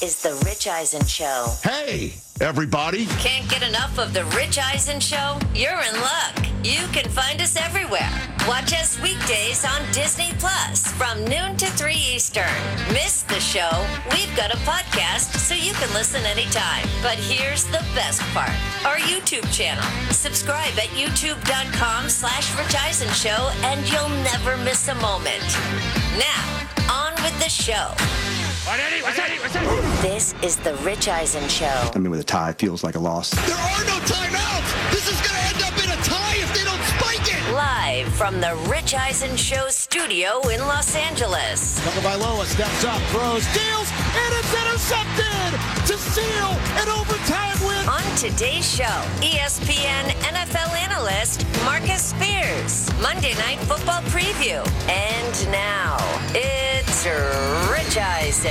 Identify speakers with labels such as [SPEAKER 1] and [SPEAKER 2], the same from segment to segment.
[SPEAKER 1] is The Rich Eisen Show.
[SPEAKER 2] Hey, everybody.
[SPEAKER 1] Can't get enough of The Rich Eisen Show? You're in luck. You can find us everywhere. Watch us weekdays on Disney Plus from noon to 3 Eastern. Miss the show? We've got a podcast so you can listen anytime. But here's the best part. Our YouTube channel. Subscribe at youtube.com/Rich Eisen Show and you'll never miss a moment. Now, on with the show.
[SPEAKER 3] What's that?
[SPEAKER 1] This is The Rich Eisen Show.
[SPEAKER 4] I mean, with a tie, it feels like a loss.
[SPEAKER 5] There are no timeouts. This is going to end up in a tie if they don't spike it.
[SPEAKER 1] Live from The Rich Eisen Show studio in Los Angeles.
[SPEAKER 5] Tagovailoa steps up, throws, deals, and it's intercepted to seal an overtime win.
[SPEAKER 1] On today's show, ESPN NFL analyst Marcus Spears. Monday Night Football preview. And now, it's Rich Eisen.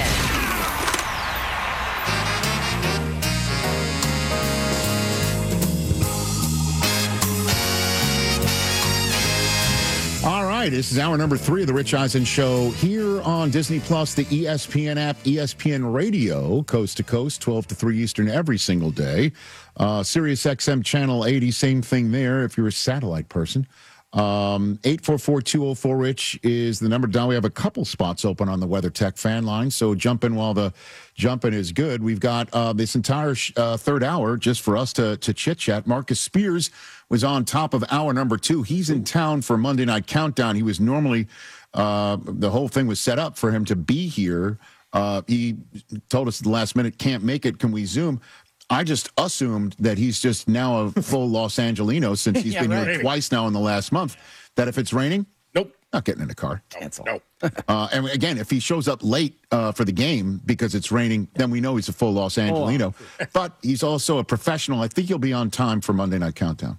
[SPEAKER 2] All right, this is hour number 3 of the Rich Eisen Show here on Disney Plus, the ESPN app, ESPN Radio, coast to coast, 12 to 3 Eastern every single day. Sirius XM Channel 80, same thing there if you're a satellite person. 844-204-RICH is the number down. We have a couple spots open on the WeatherTech fan line, so jump in while the jumping is good. We've got this entire third hour just for us to chit-chat. Marcus Spears was on top of hour number 2. He's in town for Monday Night Countdown. He was normally, the whole thing was set up for him to be here. He told us at the last minute, can't make it. Can we Zoom? I just assumed that he's just now a full Los Angelino since he's been here twice now in the last month, that if it's raining,
[SPEAKER 3] Nope.
[SPEAKER 2] not getting in the car.
[SPEAKER 3] Cancel. No.
[SPEAKER 2] And again, if he shows up late for the game because it's raining, then we know he's a full Los Angelino. But he's also a professional. I think he'll be on time for Monday Night Countdown.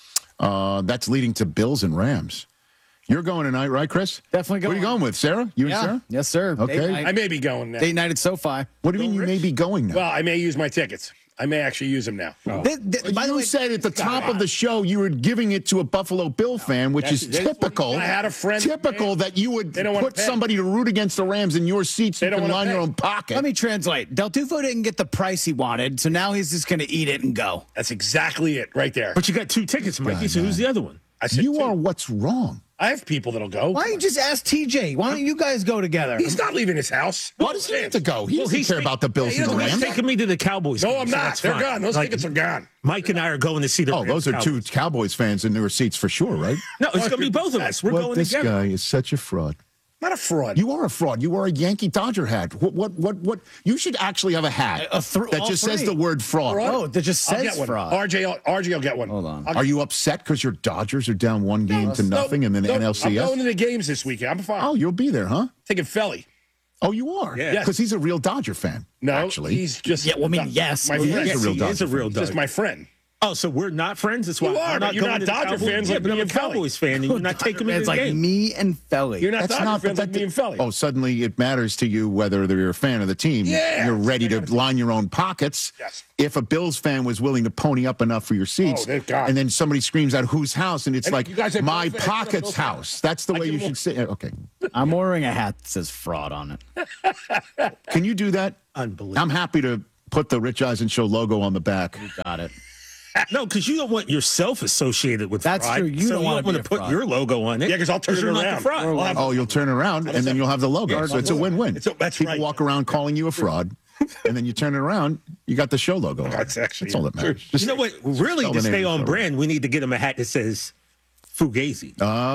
[SPEAKER 2] That's leading to Bills and Rams. You're going tonight, right, Chris?
[SPEAKER 6] Definitely going.
[SPEAKER 2] What are you going with, Sarah? You and Sarah?
[SPEAKER 6] Yes, sir.
[SPEAKER 2] Okay.
[SPEAKER 3] I may be going now.
[SPEAKER 6] Date night at SoFi.
[SPEAKER 2] What do you mean you may be going now?
[SPEAKER 3] Well, I may use my tickets. I may actually use them now.
[SPEAKER 6] By the
[SPEAKER 2] You
[SPEAKER 6] way,
[SPEAKER 2] said at the top of the show you were giving it to a Buffalo Bill fan, which is
[SPEAKER 3] That's-
[SPEAKER 2] typical.
[SPEAKER 3] I had a friend-
[SPEAKER 2] Typical that you would
[SPEAKER 3] They don't wanna
[SPEAKER 2] put
[SPEAKER 3] pay.
[SPEAKER 2] somebody to root against the Rams in your seats. You
[SPEAKER 3] don't
[SPEAKER 2] can
[SPEAKER 3] wanna
[SPEAKER 2] line
[SPEAKER 3] pay.
[SPEAKER 2] your own pocket.
[SPEAKER 6] let me translate. Del Tufo didn't get the price he wanted, so now he's just going to eat it and go.
[SPEAKER 3] That's exactly it right there.
[SPEAKER 7] But you got 2 tickets, Mikey, so who's the other one?
[SPEAKER 3] I said
[SPEAKER 2] you
[SPEAKER 3] two.
[SPEAKER 2] are what's wrong.
[SPEAKER 3] I have people that'll go.
[SPEAKER 6] Why don't you just ask TJ? Why don't you guys go together?
[SPEAKER 3] He's not leaving his house.
[SPEAKER 2] Why does he need to go? He doesn't
[SPEAKER 7] he's
[SPEAKER 2] care
[SPEAKER 7] take-
[SPEAKER 2] about the Bills
[SPEAKER 3] he
[SPEAKER 2] and the
[SPEAKER 3] doesn't
[SPEAKER 2] Rams.
[SPEAKER 3] want
[SPEAKER 7] Taking me to the Cowboys.
[SPEAKER 3] No,
[SPEAKER 7] game,
[SPEAKER 3] I'm
[SPEAKER 7] so
[SPEAKER 3] not.
[SPEAKER 7] that's
[SPEAKER 3] They're
[SPEAKER 7] fine.
[SPEAKER 3] gone. Those
[SPEAKER 7] Like,
[SPEAKER 3] tickets are gone.
[SPEAKER 7] Mike and I are going to see the
[SPEAKER 2] Oh,
[SPEAKER 7] Rams
[SPEAKER 2] those are 2
[SPEAKER 7] Cowboys.
[SPEAKER 2] Cowboys fans in their seats for sure, right?
[SPEAKER 7] No, it's going to be both of us. We're
[SPEAKER 2] Well,
[SPEAKER 7] going
[SPEAKER 2] this
[SPEAKER 7] together.
[SPEAKER 2] guy is such a fraud.
[SPEAKER 3] Not a fraud.
[SPEAKER 2] You are a fraud. You are a Yankee Dodger hat. What? You should actually have a hat
[SPEAKER 6] all
[SPEAKER 2] that just says
[SPEAKER 6] three.
[SPEAKER 2] the word fraud.
[SPEAKER 6] Oh, that just
[SPEAKER 3] I'll
[SPEAKER 6] says
[SPEAKER 3] get one.
[SPEAKER 6] fraud.
[SPEAKER 3] RJ will get one.
[SPEAKER 6] Hold on.
[SPEAKER 2] Are you upset because your Dodgers are down 1 game to nothing in the
[SPEAKER 3] I'm
[SPEAKER 2] NLCS?
[SPEAKER 3] going to the games this weekend. I'm fine.
[SPEAKER 2] Oh, you'll be there, huh?
[SPEAKER 3] Taking Felly.
[SPEAKER 2] Oh, you are?
[SPEAKER 7] Yeah.
[SPEAKER 2] Because he's a real Dodger fan.
[SPEAKER 3] No,
[SPEAKER 2] actually.
[SPEAKER 3] he's just.
[SPEAKER 6] Yeah, well, I mean, yes.
[SPEAKER 3] My
[SPEAKER 2] He
[SPEAKER 3] friend.
[SPEAKER 2] is a real
[SPEAKER 7] He
[SPEAKER 2] Dodger
[SPEAKER 7] is a real
[SPEAKER 3] He's just
[SPEAKER 7] Dodger.
[SPEAKER 3] my friend.
[SPEAKER 7] Oh, so we're not friends? That's why
[SPEAKER 3] You are,
[SPEAKER 7] I'm
[SPEAKER 3] but
[SPEAKER 7] not
[SPEAKER 3] you're
[SPEAKER 7] going
[SPEAKER 3] not
[SPEAKER 7] to the
[SPEAKER 3] Dodger
[SPEAKER 7] Cowboys.
[SPEAKER 3] fans
[SPEAKER 7] Yeah,
[SPEAKER 3] like
[SPEAKER 7] but I'm
[SPEAKER 3] me
[SPEAKER 7] a
[SPEAKER 3] and Felly.
[SPEAKER 7] Cowboys fan, and you're not taking me to
[SPEAKER 6] It's
[SPEAKER 7] the
[SPEAKER 6] like
[SPEAKER 7] game.
[SPEAKER 6] me and Felly.
[SPEAKER 3] You're not Dodger fans like me and Felly.
[SPEAKER 2] Oh, suddenly it matters to you whether you're a fan of the team.
[SPEAKER 3] Yeah.
[SPEAKER 2] You're ready to line your own pockets.
[SPEAKER 3] Yes.
[SPEAKER 2] If a Bills fan was willing to pony up enough for your seats,
[SPEAKER 3] they're gone.
[SPEAKER 2] and then somebody screams out whose house, and it's
[SPEAKER 3] And
[SPEAKER 2] like
[SPEAKER 3] you guys have
[SPEAKER 2] my
[SPEAKER 3] Bills fans, I'm a
[SPEAKER 2] pocket's
[SPEAKER 3] Bills fan.
[SPEAKER 2] house. That's the
[SPEAKER 3] I
[SPEAKER 2] way you
[SPEAKER 3] give them-
[SPEAKER 2] should say. Okay.
[SPEAKER 6] I'm wearing a hat that says fraud on it.
[SPEAKER 2] Can you do that?
[SPEAKER 7] Unbelievable.
[SPEAKER 2] I'm happy to put the Rich Eisen Show logo on the back.
[SPEAKER 6] Got it.
[SPEAKER 7] No, because you don't want yourself associated with
[SPEAKER 6] That's
[SPEAKER 7] fraud.
[SPEAKER 6] true. You
[SPEAKER 7] so
[SPEAKER 6] don't
[SPEAKER 7] you
[SPEAKER 6] wanna
[SPEAKER 7] don't want
[SPEAKER 6] be
[SPEAKER 7] to
[SPEAKER 6] a
[SPEAKER 7] put
[SPEAKER 6] fraud.
[SPEAKER 7] your logo on it.
[SPEAKER 3] Yeah, 'cause I'll turn it
[SPEAKER 7] you're not
[SPEAKER 3] around.
[SPEAKER 7] the fraud.
[SPEAKER 3] We'll have-
[SPEAKER 2] Oh, you'll turn around, and then you'll have the logo. So it's a win-win.
[SPEAKER 3] That's
[SPEAKER 2] People
[SPEAKER 3] right.
[SPEAKER 2] walk around calling you a fraud, and then you turn it around, you got the show logo on.
[SPEAKER 3] That's actually
[SPEAKER 2] all that matters. Just
[SPEAKER 7] You know what? Really,
[SPEAKER 2] spell
[SPEAKER 7] to
[SPEAKER 2] the name
[SPEAKER 7] stay on
[SPEAKER 2] for it.
[SPEAKER 7] brand, we need to get him a hat that says Fugazi.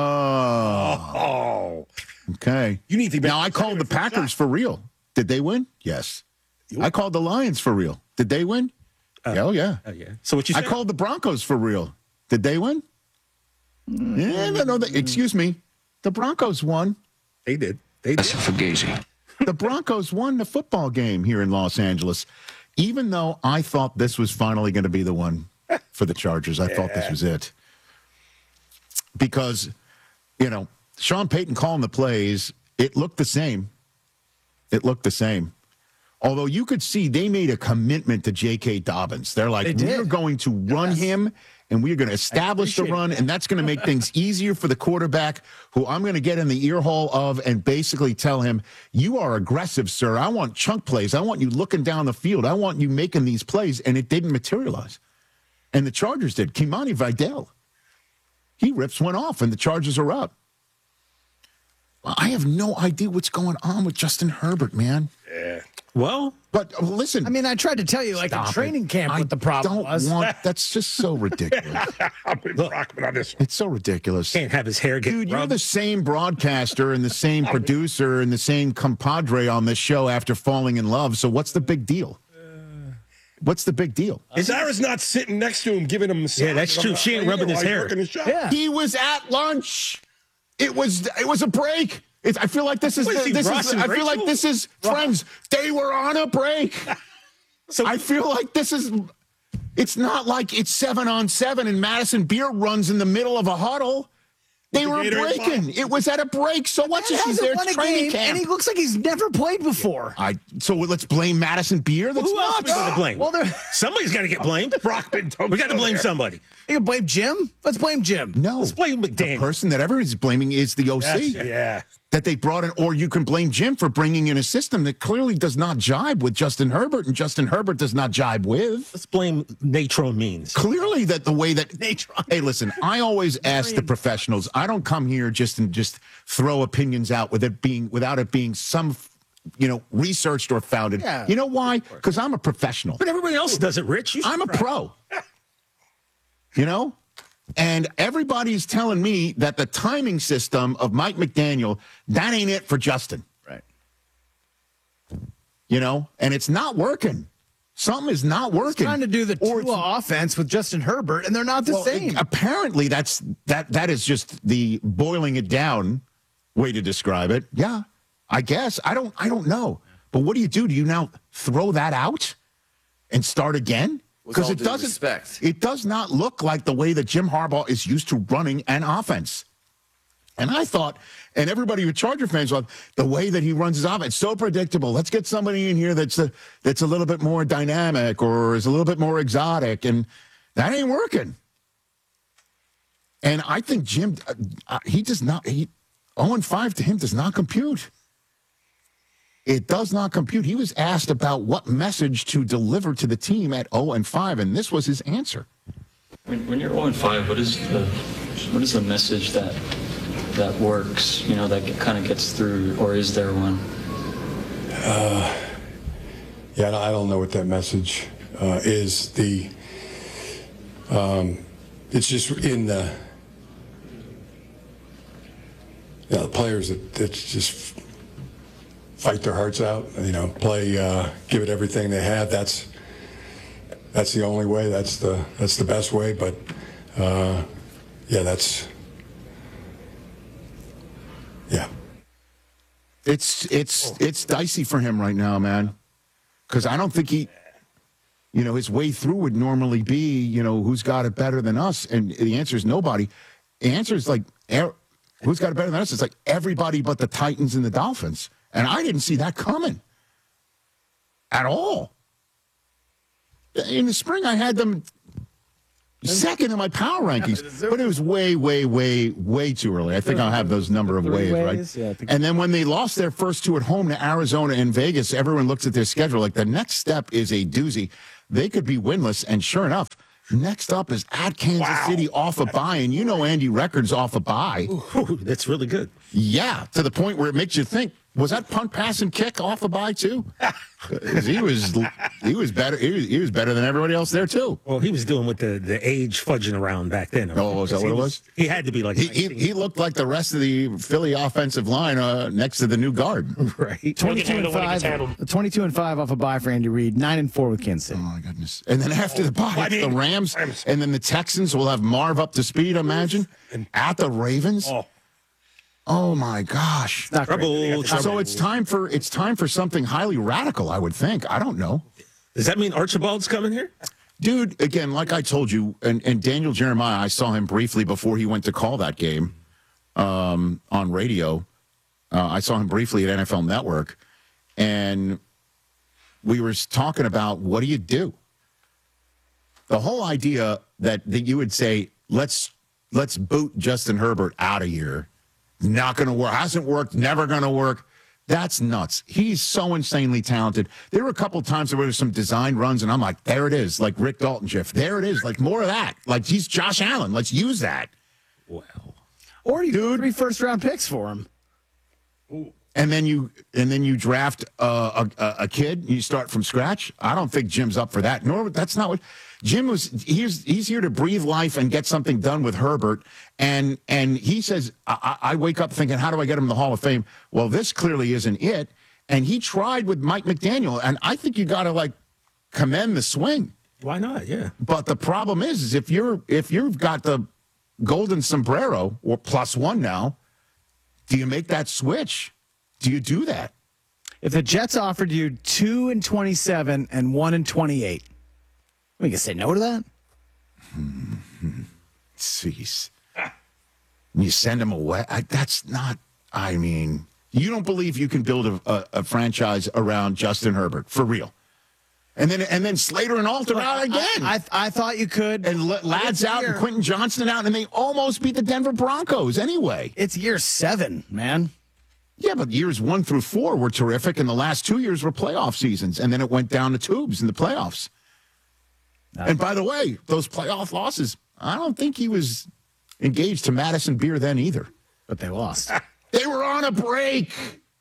[SPEAKER 2] Oh,
[SPEAKER 3] Oh.
[SPEAKER 2] okay.
[SPEAKER 3] You need to be-
[SPEAKER 2] Now, I called the
[SPEAKER 3] for a
[SPEAKER 2] Packers
[SPEAKER 3] shot.
[SPEAKER 2] for real. Did they win? Yes. I called the Lions for real. Did they win? Oh, yeah.
[SPEAKER 7] Oh, yeah. So what you
[SPEAKER 2] I
[SPEAKER 7] said?
[SPEAKER 2] called the Broncos for real. Did they win? Yeah, no, excuse me. The Broncos won.
[SPEAKER 7] They did. They did.
[SPEAKER 2] The Broncos won the football game here in Los Angeles, even though I thought this was finally going to be the one for the Chargers. I thought this was it. Because, Sean Payton calling the plays, it looked the same. It looked the same. Although you could see they made a commitment to J.K. Dobbins. They're like, we're going to run him, and we're going to establish the run, and that's going to make things easier for the quarterback, who I'm going to get in the ear hole of and basically tell him, you are aggressive, sir. I want chunk plays. I want you looking down the field. I want you making these plays, and it didn't materialize. And the Chargers did. Kimani Vidal, he rips one off, and the Chargers are up. Well, I have no idea what's going on with Justin Herbert, man.
[SPEAKER 3] Yeah.
[SPEAKER 7] Well,
[SPEAKER 2] but listen.
[SPEAKER 6] I mean, I tried to tell you, like, in training camp, what the problem was.
[SPEAKER 2] That's just so ridiculous.
[SPEAKER 3] I'm with Brockman on this one.
[SPEAKER 2] It's so ridiculous.
[SPEAKER 7] can't have his hair get
[SPEAKER 2] Dude, you're
[SPEAKER 7] rubbed.
[SPEAKER 2] the same broadcaster and the same producer and the same compadre on this show after falling in love. So what's the big deal? What's the big deal?
[SPEAKER 3] Sarah's not sitting next to him giving him a massage.
[SPEAKER 7] Yeah, that's true. She ain't rubbing his
[SPEAKER 3] while he's
[SPEAKER 7] hair.
[SPEAKER 3] working his job.
[SPEAKER 6] Yeah.
[SPEAKER 2] He was at lunch. It was a break. I feel like this is
[SPEAKER 7] What is he, Ross and
[SPEAKER 2] I feel like
[SPEAKER 7] Rachel?
[SPEAKER 2] this is Friends. They were on a break.
[SPEAKER 7] So
[SPEAKER 2] I feel like this is. It's not like it's 7-on-7 and Madison Beer runs in the middle of a huddle. They were
[SPEAKER 3] Gatorade
[SPEAKER 2] breaking. It was at a break. So what's
[SPEAKER 6] He
[SPEAKER 2] she's
[SPEAKER 6] hasn't
[SPEAKER 2] there
[SPEAKER 6] won a
[SPEAKER 2] training
[SPEAKER 6] game,
[SPEAKER 2] camp?
[SPEAKER 6] and he looks like he's never played before.
[SPEAKER 2] So let's blame Madison Beer. That's
[SPEAKER 7] who else are we
[SPEAKER 2] nuts.
[SPEAKER 7] going to blame?
[SPEAKER 6] Well,
[SPEAKER 7] Somebody's got to get blamed.
[SPEAKER 3] Brockman, don't
[SPEAKER 7] We got to
[SPEAKER 3] go
[SPEAKER 7] blame
[SPEAKER 3] there.
[SPEAKER 7] somebody.
[SPEAKER 6] You can blame Jim? Let's blame Jim.
[SPEAKER 2] No,
[SPEAKER 7] Let's blame
[SPEAKER 2] the
[SPEAKER 7] McDaniel.
[SPEAKER 2] person that everyone's blaming is the OC.
[SPEAKER 3] Yeah.
[SPEAKER 2] That they brought in, or you can blame Jim for bringing in a system that clearly does not jibe with Justin Herbert, and Justin Herbert does not jibe with.
[SPEAKER 7] Let's blame Natron Means.
[SPEAKER 2] Clearly, that the way that
[SPEAKER 6] Natron.
[SPEAKER 2] Hey, listen, I always ask the professionals. I don't come here just throw opinions out without it being some, researched or founded.
[SPEAKER 6] Yeah.
[SPEAKER 2] You know why? Because I'm a professional.
[SPEAKER 7] But everybody else does it, Rich.
[SPEAKER 2] I'm a pro. And everybody's telling me that the timing system of Mike McDaniel, that ain't it for Justin.
[SPEAKER 6] Right.
[SPEAKER 2] And it's not working. Something is not working.
[SPEAKER 6] Trying to do the Tua offense with Justin Herbert, and they're not the same.
[SPEAKER 2] Apparently, that is just the boiling it down way to describe it. Yeah, I guess. I don't know. But what do you do? Do you now throw that out and start again? Because it doesn't. It does not look like the way that Jim Harbaugh is used to running an offense. And I thought, and everybody with Charger fans thought, the way that he runs his offense, so predictable. Let's get somebody in here that's a little bit more dynamic or is a little bit more exotic, and that ain't working. And I think Jim, he does not. 0-5 to him does not compute. It does not compute. He was asked about what message to deliver to the team at 0-5, and this was his answer.
[SPEAKER 4] When you're 0-5, what is the message that works, that kind of gets through, or is there one?
[SPEAKER 8] Yeah, I don't know what that message is. It's just in the players that just fight their hearts out. Play, give it everything they have. That's the only way. That's the best way. But yeah.
[SPEAKER 2] It's dicey for him right now, man. Because I don't think his way through would normally be, who's got it better than us? And the answer is nobody. The answer is like, who's got it better than us? It's like everybody but the Titans and the Dolphins. And I didn't see that coming at all. In the spring, I had them second in my power rankings, but it was way, way, way, way too early. I think I'll have those number of ways, right?
[SPEAKER 6] Yeah,
[SPEAKER 2] and then when they lost their first two at home to Arizona and Vegas, everyone looks at their schedule like the next step is a doozy. They could be winless, and sure enough, next up is at Kansas City off a bye, and Andy Records off a bye.
[SPEAKER 7] Ooh, that's really good.
[SPEAKER 2] Yeah, to the point where it makes you think, was that punt, pass, and kick off a bye too? 'Cause he was better. He was better than everybody else there too.
[SPEAKER 7] Well, he was doing with the age fudging around back then.
[SPEAKER 2] Oh, is that what it was?
[SPEAKER 7] He had to be like
[SPEAKER 2] He looked like the rest of the Philly offensive line next to the new guard.
[SPEAKER 7] right.
[SPEAKER 6] 22-5 off a bye for Andy Reid. 9-4 with Kansas City.
[SPEAKER 2] Oh my goodness! And then after the bye, the Rams, and then the Texans will have Marv up to speed. Imagine at the Ravens. Oh my gosh!
[SPEAKER 7] Trouble.
[SPEAKER 2] So it's time for something highly radical. I would think. I don't know.
[SPEAKER 7] Does that mean Archibald's coming here?
[SPEAKER 2] Dude, again, like I told you, and Daniel Jeremiah, I saw him briefly before he went to call that game on radio. I saw him briefly at NFL Network, and we were talking about what do you do? The whole idea that you would say, let's boot Justin Herbert out of here. Not going to work. Hasn't worked. Never going to work. That's nuts. He's so insanely talented. There were a couple of times there were some design runs, and I'm like, there it is, like Rick Dalton GIF. There it is, like more of that. Like he's Josh Allen. Let's use that.
[SPEAKER 7] Wow.
[SPEAKER 6] Or you do 3 first-round picks for him.
[SPEAKER 2] And then you draft a kid. And you start from scratch. I don't think Jim's up for that. Nor that's not what Jim was. He's here to breathe life and get something done with Herbert. And he says, I wake up thinking, how do I get him in the Hall of Fame? Well, this clearly isn't it. And he tried with Mike McDaniel, and I think you got to commend the swing.
[SPEAKER 7] Why not? Yeah.
[SPEAKER 2] But the problem is if you've got the golden sombrero or +1 now, do you make that switch? Do you do that?
[SPEAKER 6] If the Jets offered you 2 and 27 and 1 and 28, we can say no to that.
[SPEAKER 2] Jeez. You send him away. That's not. I mean, you don't believe you can build a franchise around Justin Herbert for real, and then Slater and Alter out again.
[SPEAKER 6] I thought you could.
[SPEAKER 2] And Ladd's out and Quentin Johnston out, and they almost beat the Denver Broncos anyway.
[SPEAKER 6] It's year 7, man.
[SPEAKER 2] Yeah, but years 1 through 4 were terrific, and the last 2 years were playoff seasons, and then it went down to tubes in the playoffs. And by the way, those playoff losses, I don't think he was engaged to Madison Beer then either.
[SPEAKER 6] But they lost.
[SPEAKER 2] They were on a break.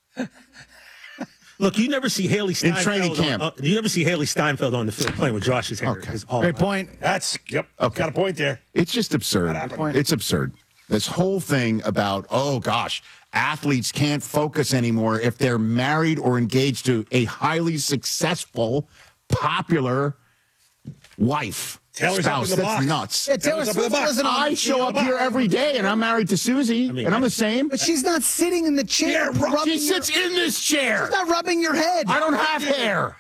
[SPEAKER 7] Look, you never see Haley Steinfeld
[SPEAKER 2] in training camp.
[SPEAKER 7] You never see Haley Steinfeld on the field playing with Josh's hair.
[SPEAKER 2] Okay.
[SPEAKER 6] Great point.
[SPEAKER 3] That's
[SPEAKER 2] Okay.
[SPEAKER 3] got a point there.
[SPEAKER 2] It's just absurd. It's absurd. This whole thing about, oh gosh, athletes can't focus anymore if they're married or engaged to a highly successful, popular wife.
[SPEAKER 3] Taylor's up in
[SPEAKER 2] spouse.
[SPEAKER 3] the
[SPEAKER 2] That's
[SPEAKER 3] box.
[SPEAKER 2] nuts.
[SPEAKER 6] Yeah, Taylor
[SPEAKER 3] Taylor's up in the
[SPEAKER 6] Swift
[SPEAKER 3] box.
[SPEAKER 6] wasn't on.
[SPEAKER 2] I show up here every day, and I'm married to Susie, and I'm the same.
[SPEAKER 6] But she's not sitting in the chair.
[SPEAKER 2] She sits in this chair.
[SPEAKER 6] She's not rubbing your head.
[SPEAKER 2] I don't have hair.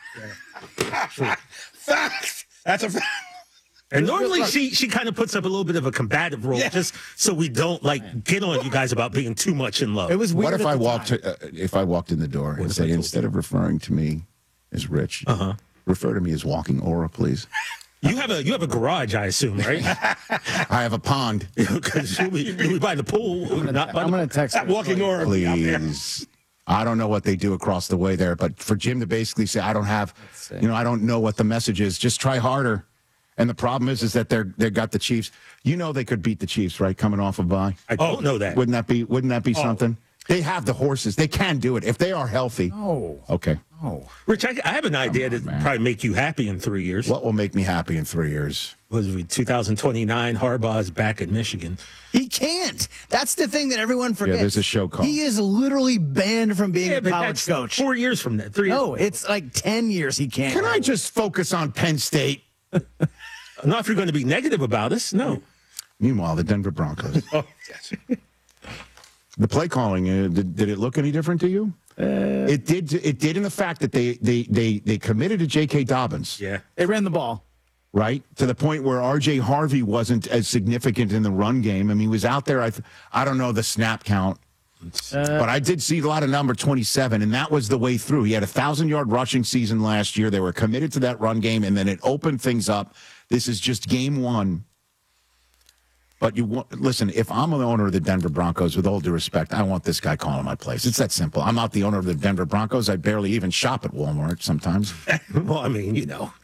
[SPEAKER 3] Fact. That's a fact.
[SPEAKER 7] And normally she kind of puts up a little bit of a combative role just so we don't get on you guys about being too much in love.
[SPEAKER 6] It was weird.
[SPEAKER 2] What if
[SPEAKER 6] I
[SPEAKER 2] I walked in the door and say, instead of referring to me as Rich, refer to me as Walking Aura, please?
[SPEAKER 7] You have a garage, I assume, right?
[SPEAKER 2] I have a pond.
[SPEAKER 7] Because you'll be by the pool. Not by
[SPEAKER 6] I'm
[SPEAKER 7] the
[SPEAKER 6] going to text her.
[SPEAKER 3] Walking or
[SPEAKER 2] Please. I don't know what they do across the way there, but for Jim to basically say, I don't know what the message is. Just try harder. And the problem is that they got the Chiefs. You know they could beat the Chiefs, right? Coming off a bye.
[SPEAKER 7] I don't know that.
[SPEAKER 2] Wouldn't that be something? They have the horses. They can do it if they are healthy.
[SPEAKER 6] Oh.
[SPEAKER 2] Okay.
[SPEAKER 6] Oh.
[SPEAKER 7] Rich, I have an idea that probably make you happy in 3 years.
[SPEAKER 2] What will make me happy in 3 years?
[SPEAKER 7] Was it 2029? Harbaugh's back at Michigan.
[SPEAKER 6] He can't. That's the thing that everyone forgets.
[SPEAKER 2] there's a show called.
[SPEAKER 6] He is literally banned from being a
[SPEAKER 7] but
[SPEAKER 6] college
[SPEAKER 7] that's
[SPEAKER 6] coach.
[SPEAKER 7] 4 years from that. 3 years.
[SPEAKER 6] No, it's like 10 years he can't.
[SPEAKER 2] Can I just focus on Penn State?
[SPEAKER 7] Not if you're going to be negative about us. No.
[SPEAKER 2] Meanwhile, the Denver Broncos.
[SPEAKER 3] Oh, yes.
[SPEAKER 2] The play calling, did it look any different to you? It did. It did in the fact that they committed to J.K. Dobbins.
[SPEAKER 7] Yeah.
[SPEAKER 6] They ran the ball.
[SPEAKER 2] Right, to the point where R.J. Harvey wasn't as significant in the run game. I mean, he was out there. I don't know the snap count, but I did see a lot of number 27, and that was the way through. He had a 1,000-yard rushing season last year. They were committed to that run game, and then it opened things up. This is just game one. But listen, if I'm the owner of the Denver Broncos, with all due respect, I want this guy calling my place. It's that simple. I'm not the owner of the Denver Broncos. I barely even shop at Walmart sometimes.
[SPEAKER 7] Well, I mean,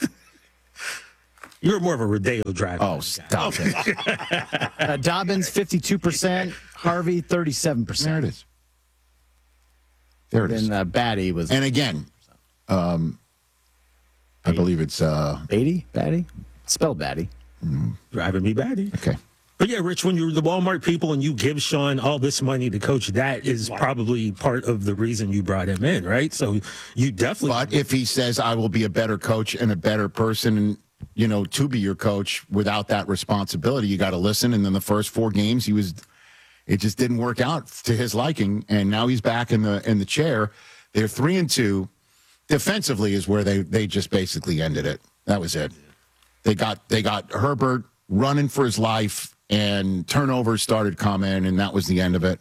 [SPEAKER 7] you're more of a Rodeo driver.
[SPEAKER 2] Oh, stop it.
[SPEAKER 6] Dobbins, 52%. Harvey, 37%.
[SPEAKER 2] There it is. There it is.
[SPEAKER 6] And Batty was...
[SPEAKER 2] And again, I believe it's...
[SPEAKER 6] Batty? Spelled Batty.
[SPEAKER 7] Driving me batty.
[SPEAKER 2] Okay.
[SPEAKER 7] But yeah, Rich, when you're the Walmart people and you give Sean all this money to coach, that is probably part of the reason you brought him in, right? So you definitely...
[SPEAKER 2] But if he says, I will be a better coach and a better person, and, to be your coach without that responsibility, you got to listen. And then the first 4 games, it just didn't work out to his liking. And now he's back in the chair. They're 3-2. Defensively is where they just basically ended it. That was it. They got Herbert running for his life, and turnovers started coming, and that was the end of it.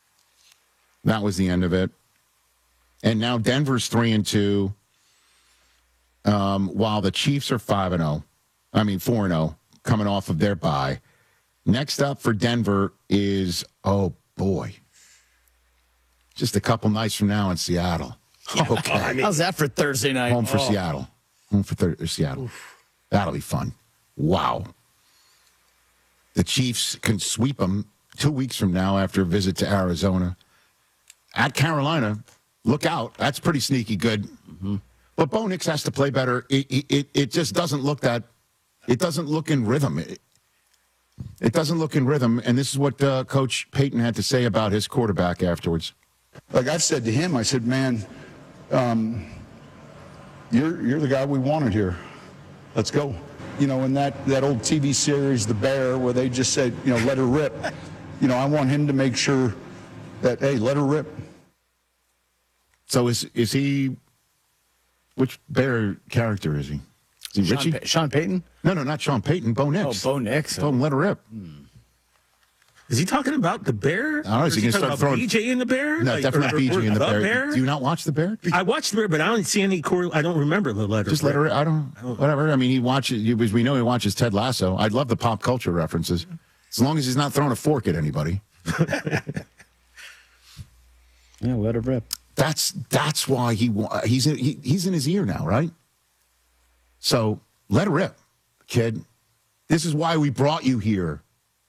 [SPEAKER 2] That was the end of it. And now Denver's 3-2. while the Chiefs are 4-0, coming off of their bye. Next up for Denver is, oh, boy, just a couple nights from now in Seattle. Okay.
[SPEAKER 6] How's that for Thursday night?
[SPEAKER 2] Home for Seattle. Seattle. Oof. That'll be fun. Wow. The Chiefs can sweep them 2 weeks from now after a visit to Arizona. At Carolina, look out. That's pretty sneaky good. Mm-hmm. But Bo Nix has to play better. It just doesn't look that. It doesn't look in rhythm. It doesn't look in rhythm. And this is what Coach Payton had to say about his quarterback afterwards.
[SPEAKER 9] Like I've said to him, I said, man, you're the guy we wanted here. Let's go. You know, in that old TV series, The Bear, where they just said, let her rip. I want him to make sure that, hey, let her rip.
[SPEAKER 2] So is he, which Bear character is he? Is he Richie?
[SPEAKER 6] Sean Payton?
[SPEAKER 2] No, not Sean Payton. Bo Nix.
[SPEAKER 6] Oh, Bo Nix.
[SPEAKER 2] Told him let her rip.
[SPEAKER 7] Is he talking about the Bear?
[SPEAKER 2] I don't know. Is he going to start throwing
[SPEAKER 7] BJ in the Bear?
[SPEAKER 2] No, definitely BJ in the Bear.
[SPEAKER 7] Bear.
[SPEAKER 2] Do you not watch the Bear?
[SPEAKER 7] I watched the Bear, but I don't see any I don't remember the letter.
[SPEAKER 2] Just let her. I don't. Whatever. I mean, he watches. We know he watches Ted Lasso. I'd love the pop culture references, as long as he's not throwing a fork at anybody.
[SPEAKER 6] Yeah, let her rip.
[SPEAKER 2] That's why he's in his ear now, right? So let her rip, kid. This is why we brought you here.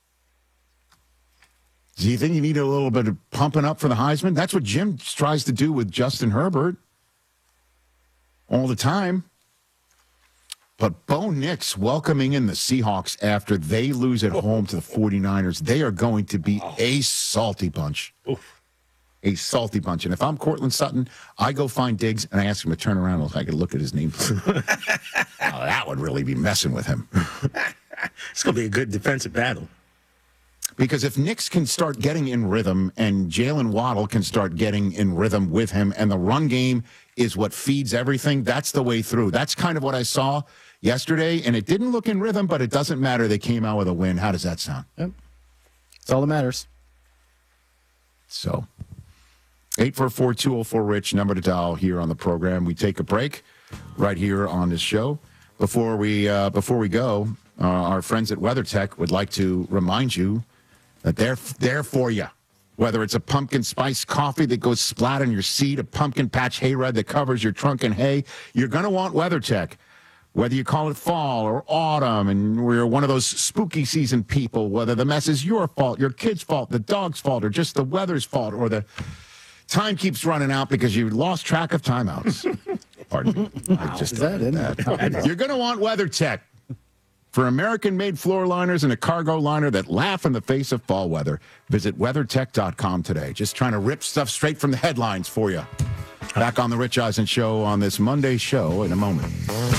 [SPEAKER 2] Do you think you need a little bit of pumping up for the Heisman? That's what Jim tries to do with Justin Herbert all the time. But Bo Nix welcoming in the Seahawks after they lose at home to the 49ers, they are going to be a salty bunch.
[SPEAKER 3] Oof.
[SPEAKER 2] A salty bunch. And if I'm Cortland Sutton, I go find Diggs and I ask him to turn around so I can look at his name. That would really be messing with him.
[SPEAKER 7] It's going to be a good defensive battle.
[SPEAKER 2] Because if Nix can start getting in rhythm and Jalen Waddle can start getting in rhythm with him and the run game is what feeds everything, that's the way through. That's kind of what I saw yesterday, and it didn't look in rhythm, but it doesn't matter. They came out with a win. How does that sound?
[SPEAKER 6] Yep. That's all that matters.
[SPEAKER 2] So, 844-204-RICH, number to dial here on the program. We take a break right here on this show. Before we go, our friends at WeatherTech would like to remind you that they're there for you. Whether it's a pumpkin spice coffee that goes splat on your seat, a pumpkin patch hayride that covers your trunk and hay, you're going to want WeatherTech. Whether you call it fall or autumn and we're one of those spooky season people, whether the mess is your fault, your kid's fault, the dog's fault, or just the weather's fault, or the time keeps running out because you lost track of timeouts. Pardon me.
[SPEAKER 6] Wow. Is that in that?
[SPEAKER 2] You're going to want WeatherTech. For American-made floor liners and a cargo liner that laugh in the face of fall weather, visit WeatherTech.com today. Just trying to rip stuff straight from the headlines for you. Back on the Rich Eisen Show on this Monday show in a moment.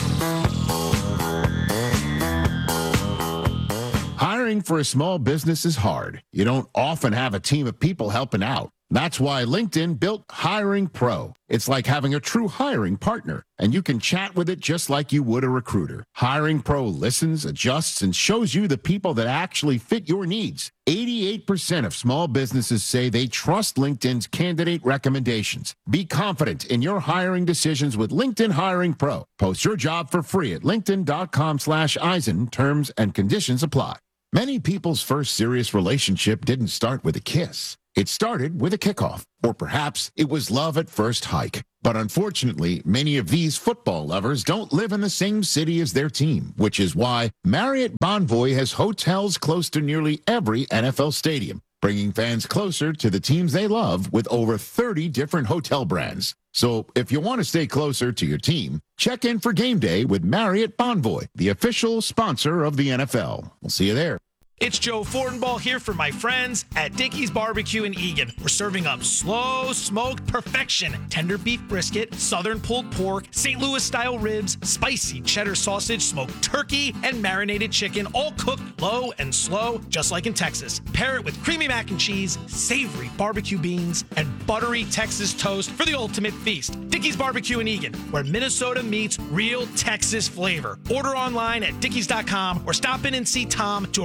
[SPEAKER 2] Hiring for a small business is hard. You don't often have a team of people helping out. That's why LinkedIn built Hiring Pro. It's like having a true hiring partner, and you can chat with it just like you would a recruiter. Hiring Pro listens, adjusts, and shows you the people that actually fit your needs. 88% of small businesses say they trust LinkedIn's candidate recommendations. Be confident in your hiring decisions with LinkedIn Hiring Pro. Post your job for free at linkedin.com/Eisen. Terms and conditions apply. Many people's first serious relationship didn't start with a kiss. It started with a kickoff, or perhaps it was love at first hike. But unfortunately, many of these football lovers don't live in the same city as their team, which is why Marriott Bonvoy has hotels close to nearly every NFL stadium, bringing fans closer to the teams they love with over 30 different hotel brands. So if you want to stay closer to your team, check in for game day with Marriott Bonvoy, the official sponsor of the NFL. We'll see you there.
[SPEAKER 10] It's Joe Fortenbaugh here for my friends at Dickey's Barbecue in Eagan. We're serving up slow smoked perfection, tender beef brisket, southern pulled pork, St. Louis style ribs, spicy cheddar sausage, smoked turkey, and marinated chicken, all cooked low and slow, just like in Texas. Pair it with creamy mac and cheese, savory barbecue beans, and buttery Texas toast for the ultimate feast. Dickey's Barbecue in Eagan, where Minnesota meets real Texas flavor. Order online at dickeys.com or stop in and see Tom to arrange your next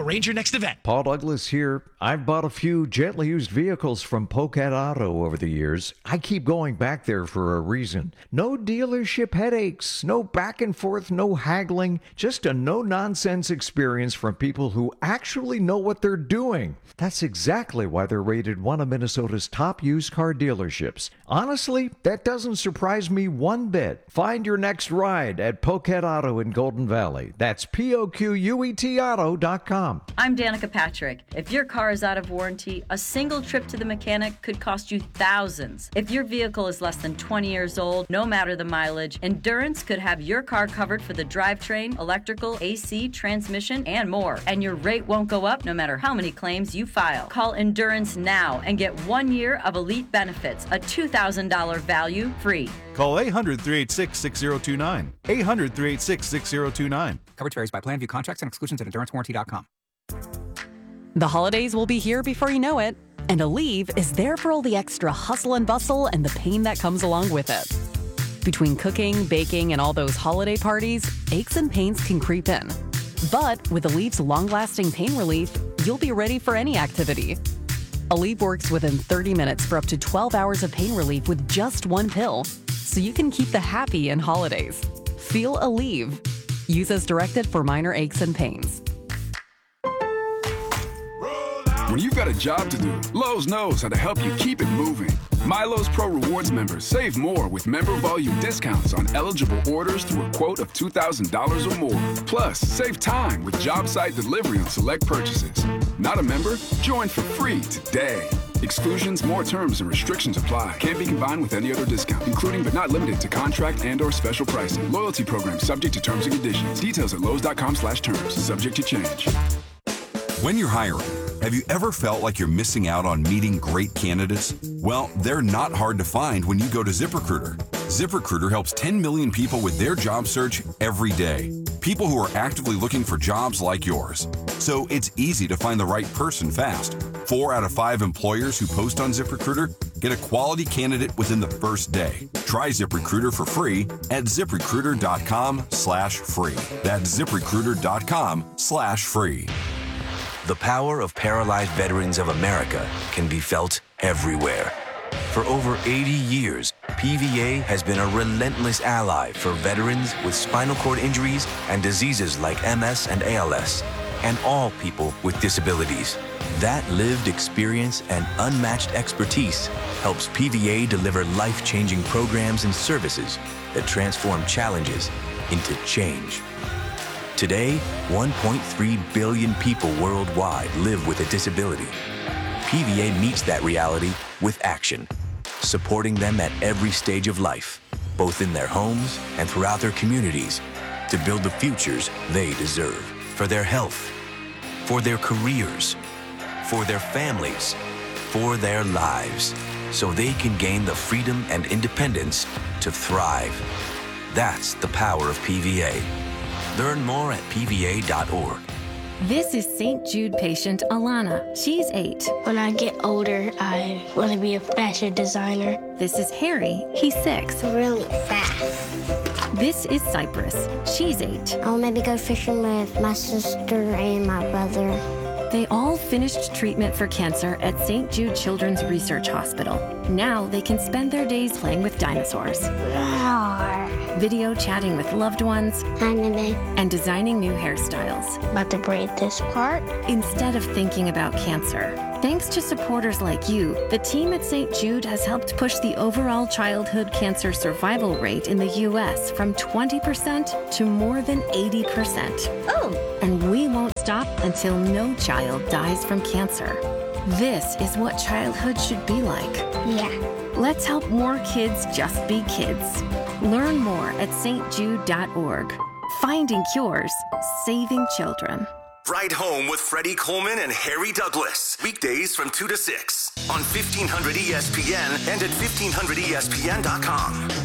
[SPEAKER 10] next event.
[SPEAKER 11] Paul Douglas here. I've bought a few gently used vehicles from Pocat Auto over the years. I keep going back there for a reason. No dealership headaches, no back and forth, no haggling, just a no-nonsense experience from people who actually know what they're doing. That's exactly why they're rated one of Minnesota's top used car dealerships. Honestly, that doesn't surprise me one bit. Find your next ride at Pocat Auto in Golden Valley. That's POQUETauto.com.
[SPEAKER 12] I'm Danica Patrick. If your car is out of warranty, a single trip to the mechanic could cost you thousands. If your vehicle is less than 20 years old, no matter the mileage, Endurance could have your car covered for the drivetrain, electrical, AC, transmission, and more. And your rate won't go up no matter how many claims you file. Call Endurance now and get 1 year of elite benefits, a $2,000 value free.
[SPEAKER 13] Call 800-386-6029. 800-386-6029.
[SPEAKER 14] Coverage varies by plan. View contracts and exclusions at EnduranceWarranty.com.
[SPEAKER 15] The holidays will be here before you know it, and Aleve is there for all the extra hustle and bustle and the pain that comes along with it. Between cooking, baking, and all those holiday parties, aches and pains can creep in. But with Aleve's long-lasting pain relief, you'll be ready for any activity. Aleve works within 30 minutes for up to 12 hours of pain relief with just one pill, so you can keep the happy in holidays. Feel Aleve. Use as directed for minor aches and pains.
[SPEAKER 16] When you've got a job to do, Lowe's knows how to help you keep it moving. My Lowe's Pro Rewards members save more with member volume discounts on eligible orders through a quote of $2,000 or more. Plus, save time with job site delivery on select purchases. Not a member? Join for free today. Exclusions, more terms, and restrictions apply. Can't be combined with any other discount, including but not limited to contract and/or special pricing. Loyalty program subject to terms and conditions. Details at Lowe's.com/terms. Subject to change.
[SPEAKER 17] When you're hiring, have you ever felt like you're missing out on meeting great candidates? Well, they're not hard to find when you go to ZipRecruiter. ZipRecruiter helps 10 million people with their job search every day. People who are actively looking for jobs like yours. So it's easy to find the right person fast. 4 out of 5 employers who post on ZipRecruiter get a quality candidate within the first day. Try ZipRecruiter for free at ZipRecruiter.com/free. That's ZipRecruiter.com/free.
[SPEAKER 18] The power of paralyzed veterans of America can be felt everywhere. For over 80 years, PVA has been a relentless ally for veterans with spinal cord injuries and diseases like MS and ALS, and all people with disabilities. That lived experience and unmatched expertise helps PVA deliver life-changing programs and services that transform challenges into change. Today, 1.3 billion people worldwide live with a disability. PVA meets that reality with action, supporting them at every stage of life, both in their homes and throughout their communities, to build the futures they deserve for their health, for their careers, for their families, for their lives, so they can gain the freedom and independence to thrive. That's the power of PVA. Learn more at PVA.org.
[SPEAKER 19] This is St. Jude patient Alana. She's 8.
[SPEAKER 20] When I get older, I want to be a fashion designer.
[SPEAKER 19] This is Harry. He's 6.
[SPEAKER 20] Really fast.
[SPEAKER 19] This is Cypress. She's 8.
[SPEAKER 20] I'll maybe go fishing with my sister and my brother.
[SPEAKER 19] They all finished treatment for cancer at St. Jude Children's Research Hospital. Now they can spend their days playing with dinosaurs, video chatting with loved ones, and designing new hairstyles.
[SPEAKER 20] About to braid this part.
[SPEAKER 19] Instead of thinking about cancer. Thanks to supporters like you, the team at St. Jude has helped push the overall childhood cancer survival rate in the U.S. from 20% to more than 80%.
[SPEAKER 20] Oh!
[SPEAKER 19] And we won't stop until no child dies from cancer. This is what childhood should be like.
[SPEAKER 20] Yeah.
[SPEAKER 19] Let's help more kids just be kids. Learn more at stjude.org. Finding cures, saving children.
[SPEAKER 21] Ride Home with Freddie Coleman and Harry Douglas. Weekdays from 2 to 6 on 1500 ESPN and at 1500ESPN.com.